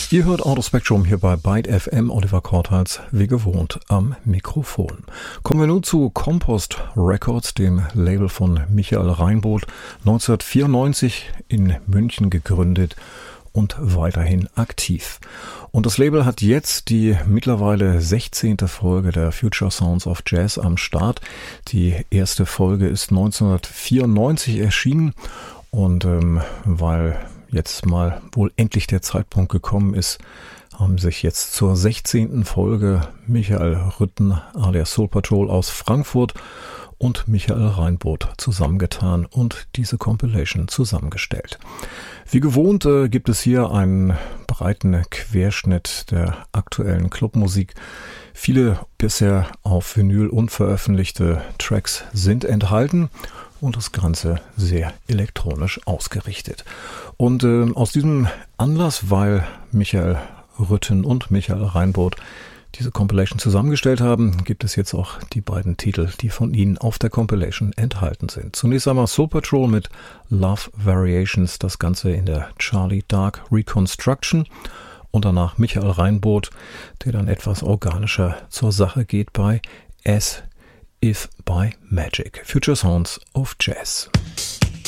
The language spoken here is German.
Ihr hört Audio Spectrum hier bei Byte FM, Oliver Korthals, wie gewohnt, am Mikrofon. Kommen wir nun zu Compost Records, dem Label von Michael Reinboth, 1994 in München gegründet und weiterhin aktiv. Und das Label hat jetzt die mittlerweile 16. Folge der Future Sounds of Jazz am Start. Die erste Folge ist 1994 erschienen und weil jetzt mal wohl endlich der Zeitpunkt gekommen ist, haben sich jetzt zur 16. Folge Michael Rütten alias Soul Patrol aus Frankfurt und Michael Reinboth zusammengetan und diese Compilation zusammengestellt. Wie gewohnt gibt es hier einen breiten Querschnitt der aktuellen Clubmusik. Viele bisher auf Vinyl unveröffentlichte Tracks sind enthalten und das Ganze sehr elektronisch ausgerichtet. Und aus diesem Anlass, weil Michael Rütten und Michael Reinboth diese Compilation zusammengestellt haben, gibt es jetzt auch die beiden Titel, die von ihnen auf der Compilation enthalten sind. Zunächst einmal Soul Patrol mit Love Variations, das Ganze in der Charlie Dark Reconstruction. Und danach Michael Reinboth, der dann etwas organischer zur Sache geht bei As If by Magic. Future Sounds of Jazz.